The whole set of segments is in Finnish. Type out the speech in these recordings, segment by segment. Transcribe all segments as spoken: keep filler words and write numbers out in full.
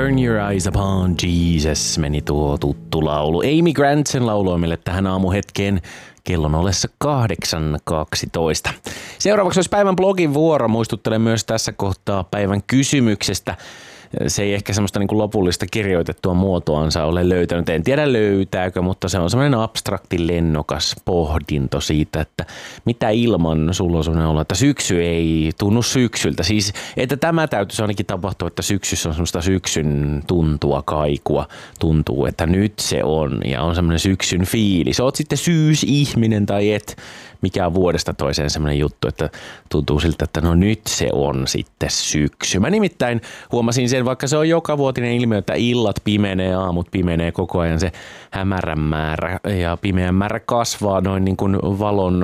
Turn Your Eyes Upon Jesus meni tuo tuttu laulu. Amy Grant sen lauloi meille tähän aamuhetkeen kellon ollessa kahdeksan kaksitoista. Seuraavaksi olisi päivän blogin vuoro. Muistuttelen myös tässä kohtaa päivän kysymyksestä. Se ei ehkä semmoista niin kuin lopullista kirjoitettua muotoansa ole löytänyt. En tiedä löytääkö, mutta se on semmoinen abstrakti lennokas pohdinto siitä, että mitä ilman sulla on semmoinen olo, että syksy ei tunnu syksyltä. Siis, että tämä täytyisi ainakin tapahtua, että syksyssä on semmoista syksyn tuntua, kaikua. Tuntuu, että nyt se on ja on semmoinen syksyn fiilis. Oot sitten syysihminen tai et. Mikä on vuodesta toiseen semmoinen juttu, että tuntuu siltä, että no nyt se on sitten syksy. Mä nimittäin huomasin sen, vaikka se on joka vuotinen ilmiö, että illat pimenee, aamut pimenee koko ajan, se hämärän määrä ja pimeän määrä kasvaa noin niin kuin valon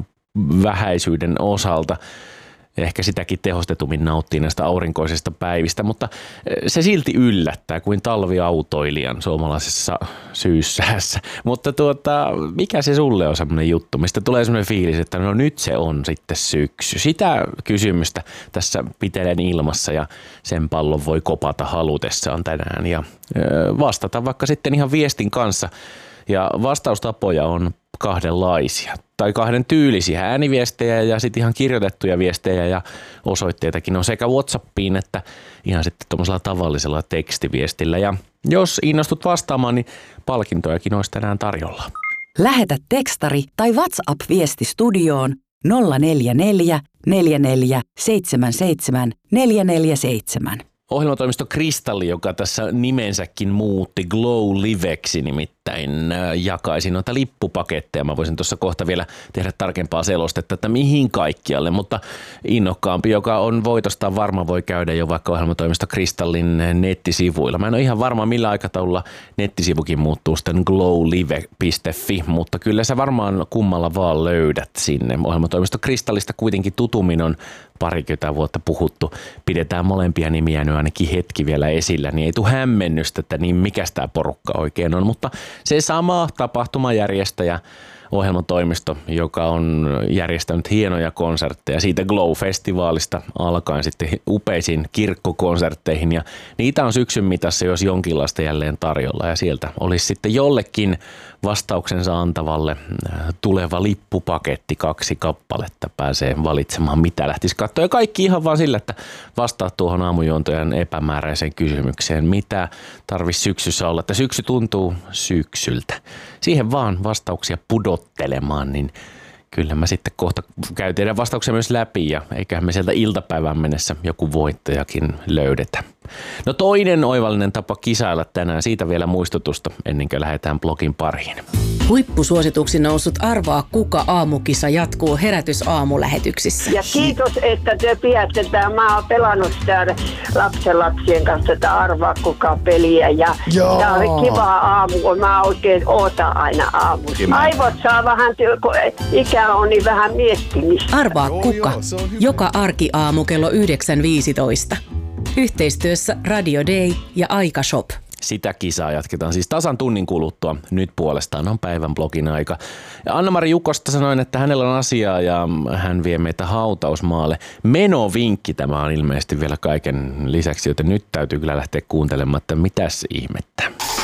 vähäisyyden osalta. Ehkä sitäkin tehostetummin nauttii näistä aurinkoisista päivistä, mutta se silti yllättää kuin talviautoilijan suomalaisessa syyssäässä. Mutta tuota, mikä se sulle on semmoinen juttu, mistä tulee semmoinen fiilis, että no nyt se on sitten syksy. Sitä kysymystä tässä pitelen ilmassa ja sen pallon voi kopata halutessaan tänään ja vastata vaikka sitten ihan viestin kanssa. Ja vastaustapoja on kahdenlaisia tai kahden tyylisiä ääniviestejä ja sitten ihan kirjoitettuja viestejä ja osoitteitakin on sekä WhatsAppiin että ihan sitten tuollaisella tavallisella tekstiviestillä. Ja jos innostut vastaamaan, niin palkintojakin olisi tänään tarjolla. Lähetä tekstari tai WhatsApp-viesti studioon nolla neljä neljä neljä neljä seitsemän seitsemän neljä neljä seitsemän. Ohjelmatoimisto Kristalli, joka tässä nimensäkin muutti Glow Liveksi, nimittäin jakaisi noita lippupaketteja. Mä voisin tuossa kohta vielä tehdä tarkempaa selostetta, että mihin kaikkialle, mutta innokkaampi, joka on voitosta varma, voi käydä jo vaikka ohjelmatoimisto Kristallin nettisivuilla. Mä en ole ihan varma, millä aikataululla nettisivukin muuttuu sitten glowlive piste fi, mutta kyllä sä varmaan kummalla vaan löydät sinne. Ohjelmatoimisto Kristallista kuitenkin tutummin on parikymmentä vuotta puhuttu. Pidetään molempia nimiä nyt ainakin hetki vielä esillä, niin ei tule hämmennystä, että niin mikäs tämä porukka oikein on. Mutta se sama tapahtumajärjestäjä, ohjelmatoimisto, joka on järjestänyt hienoja konsertteja siitä Glow-festivaalista alkaen sitten upeisiin kirkkokonsertteihin. Ja niitä on syksyn mitassa jos jonkinlaista jälleen tarjolla ja sieltä olisi sitten jollekin vastauksensa antavalle tuleva lippupaketti, kaksi kappaletta pääsee valitsemaan mitä lähtisi katsoa. Ja kaikki ihan vaan sillä, että vastaa tuohon aamujuontojen epämääräiseen kysymykseen, mitä tarvitsisi syksyssä olla, että syksy tuntuu syksyltä. Siihen vaan vastauksia pudottelemaan, niin kyllä mä sitten kohta käyn teidän vastauksia myös läpi ja eiköhän me sieltä iltapäivään mennessä joku voittajakin löydetä. No toinen oivallinen tapa kisailla tänään, siitä vielä muistutusta ennen kuin lähdetään blogin pariin. Huippusuosituksi noussut Arvaa kuka -aamukisa jatkuu Herätys-aamulähetyksissä. Ja kiitos, että te pidätte tätä. Mä oon pelannut sitä lapsenlapsien kanssa tätä Arvaa kuka -peliä ja tää oli kiva aamu, kun mä oikein ootan aina aamussa. Aivot saa vähän, kun ikä on niin vähän miettimistä. Arvaa kuka, joka arkiaamu kello yhdeksän viisitoista. Yhteistyössä Radio Day ja Aikashop. Sitä kisaa jatketaan siis tasan tunnin kuluttua. Nyt puolestaan on päivän blogin aika. Ja Anna-Mari Jukosta sanoin, että hänellä on asiaa ja hän vie meitä hautausmaalle. Menovinkki tämä on ilmeisesti vielä kaiken lisäksi, joten nyt täytyy kyllä lähteä kuuntelemaan, että mitäs ihmettä.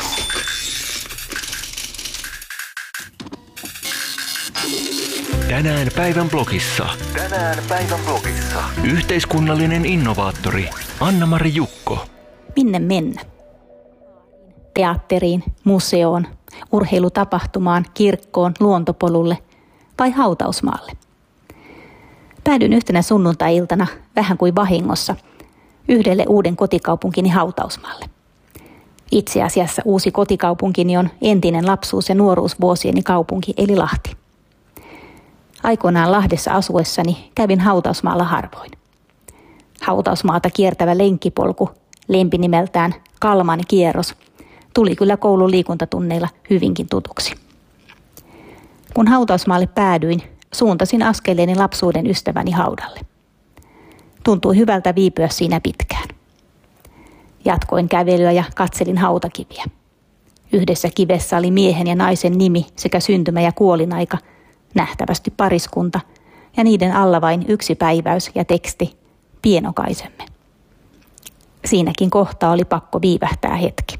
Tänään päivän blogissa. Tänään päivän blogissa. Yhteiskunnallinen innovaattori Anna-Mari Jukko. Minne mennä? Teatteriin, museoon, urheilutapahtumaan, kirkkoon, luontopolulle vai hautausmaalle? Päädyin yhtenä sunnuntai-iltana vähän kuin vahingossa yhdelle uuden kotikaupunkini hautausmaalle. Itse asiassa uusi kotikaupunkini on entinen lapsuus- ja nuoruusvuosieni kaupunki eli Lahti. Aikoinaan Lahdessa asuessani kävin hautausmaalla harvoin. Hautausmaata kiertävä lenkkipolku, lempinimeltään Kalman kierros, tuli kyllä koulun liikuntatunneilla hyvinkin tutuksi. Kun hautausmaalle päädyin, suuntasin askeleeni lapsuuden ystäväni haudalle. Tuntui hyvältä viipyä siinä pitkään. Jatkoin kävelyä ja katselin hautakiviä. Yhdessä kivessä oli miehen ja naisen nimi sekä syntymä- ja kuolinaika, nähtävästi pariskunta, ja niiden alla vain yksi päiväys ja teksti, Pienokaisemme. siinäkin kohtaa oli pakko viivähtää hetki.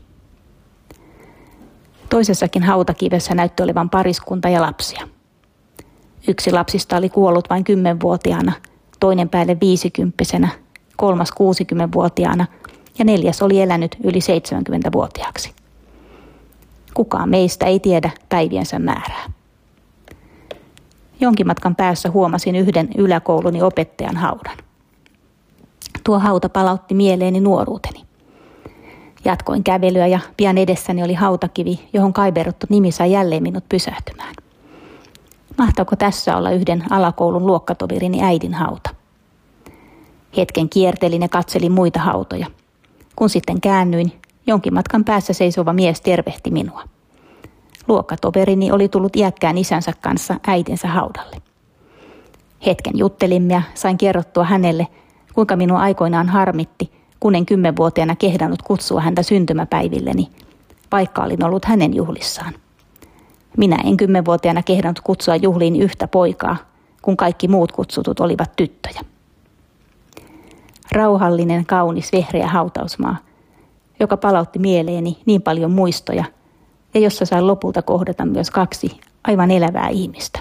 Toisessakin hautakivessä näytti olevan pariskunta ja lapsia. Yksi lapsista oli kuollut vain kymmenvuotiaana, toinen päälle viisikymppisenä, kolmas kuusikymmenvuotiaana ja neljäs oli elänyt yli seitsemänkymmentävuotiaaksi. Kukaan meistä ei tiedä päiviensä määrää. Jonkin matkan päässä huomasin yhden yläkouluni opettajan haudan. Tuo hauta palautti mieleeni nuoruuteni. Jatkoin kävelyä ja pian edessäni oli hautakivi, johon kaiverrettu nimi sai jälleen minut pysähtymään. Mahtaako tässä olla yhden alakoulun luokkatoverini äidin hauta? Hetken kiertelin ja katselin muita hautoja. Kun sitten käännyin, jonkin matkan päässä seisova mies tervehti minua. Luokkatoverini oli tullut iäkkään isänsä kanssa äitinsä haudalle. Hetken juttelimme ja sain kerrottua hänelle, kuinka minua aikoinaan harmitti, kun en kymmenvuotiaana kehdannut kutsua häntä syntymäpäivilleni, vaikka olin ollut hänen juhlissaan. Minä en kymmenvuotiaana kehdannut kutsua juhliin yhtä poikaa, kun kaikki muut kutsutut olivat tyttöjä. Rauhallinen, kaunis, vehreä hautausmaa, joka palautti mieleeni niin paljon muistoja ja jossa sain lopulta kohdata myös kaksi aivan elävää ihmistä.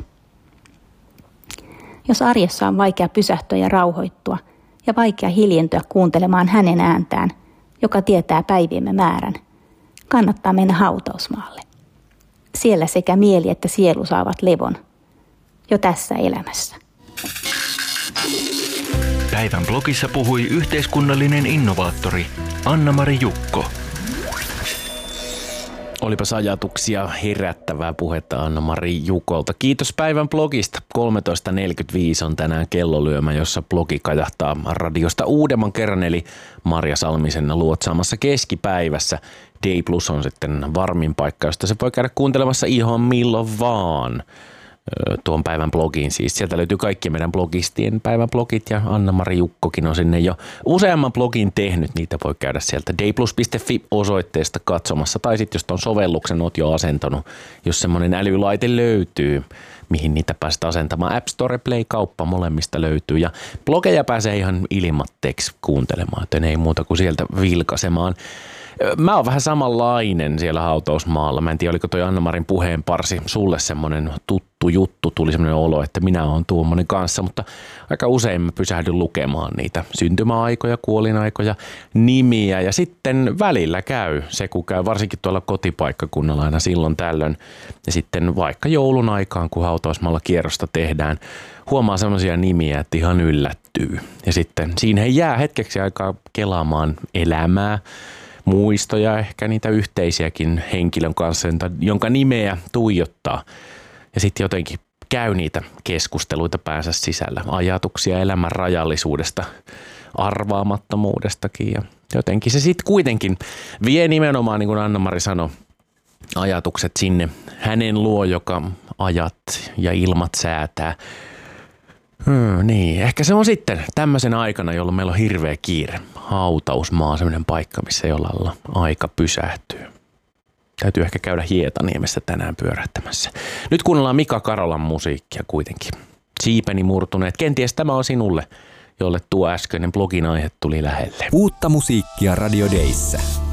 Jos arjessa on vaikea pysähtyä ja rauhoittua ja vaikea hiljentyä kuuntelemaan hänen ääntään, joka tietää päiviemme määrän, kannattaa mennä hautausmaalle. Siellä sekä mieli että sielu saavat levon jo tässä elämässä. Päivän blogissa puhui yhteiskunnallinen innovaattori Anna-Mari Jukko. Olipas ajatuksia herättävää puhetta Anna-Mari Jukolta. Kiitos päivän blogista. kolmetoista neljäkymmentäviisi on tänään kellolyömä, jossa blogi kajahtaa radiosta uudemman kerran, eli Marja Salmisen luotsaamassa keskipäivässä. Day Plus on sitten varmin paikka, josta se voi käydä kuuntelemassa ihan milloin vaan. Tuon päivän blogiin siis. Sieltä löytyy kaikki meidän blogistien päivän blogit ja Anna-Mari Jukkokin on sinne jo useamman blogin tehnyt. Niitä voi käydä sieltä dayplus piste fi osoitteesta katsomassa tai sitten jos tuon sovelluksen oot jo asentanut, jos semmoinen älylaite löytyy, mihin niitä pääset asentamaan. App Store, Play, kauppa molemmista löytyy ja blogeja pääsee ihan ilmatteeksi kuuntelemaan, joten ei muuta kuin sieltä vilkaisemaan. Mä oon vähän samanlainen siellä hautausmaalla. Mä en tiedä, oliko toi Anna-Marin puheenparsi sulle semmoinen tuttu juttu. Tuli semmoinen olo, että minä oon tuommoinen kanssa, mutta aika usein mä pysähdyn lukemaan niitä syntymäaikoja, kuolinaikoja, nimiä ja sitten välillä käy se, kun käy varsinkin tuolla kotipaikkakunnalla aina silloin tällöin. Ja sitten vaikka joulun aikaan, kun hautausmaalla kierrosta tehdään, huomaa semmoisia nimiä, että ihan yllättyy. Ja sitten siinä ei jää hetkeksi aikaa kelaamaan elämää, muistoja, ehkä niitä yhteisiäkin henkilön kanssa, jonka nimeä tuijottaa. Ja sitten jotenkin käy niitä keskusteluita päänsä sisällä. Ajatuksia elämän rajallisuudesta, arvaamattomuudestakin. Ja jotenkin se sitten kuitenkin vie nimenomaan, niin kuin Anna-Mari sanoi, ajatukset sinne hänen luo, joka ajat ja ilmat säätää. Hmm, niin, ehkä se on sitten tämmöisen aikana, jolloin meillä on hirveä kiire. Hautausmaa on semmoinen paikka, missä jollain lailla aika pysähtyy. Täytyy ehkä käydä Hietaniemessä tänään pyörähtämässä. Nyt kuunnellaan Mika Karolan musiikkia kuitenkin. Siipeni murtuneet. Kenties tämä on sinulle, jolle tuo äskeinen blogin aihe tuli lähelle. Uutta musiikkia Radio Dayssä.